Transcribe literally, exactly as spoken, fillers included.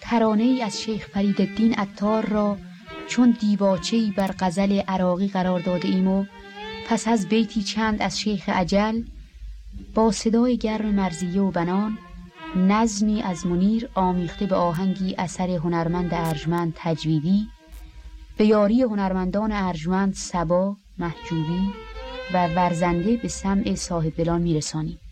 ترانه‌ای از شیخ فریدالدین عطار را چون دیباچه‌ای بر غزل عراقی قرار داده ایم و پس از بیتی چند از شیخ اجل با صدای گرم مرضیه و بنان نظمی از منیر آمیخته به آهنگی اثر هنرمند ارجمند تجویدی به یاری هنرمندان ارجمند صبا، محجوبی و ورزنده به سمع صاحب دلان میرسانیم.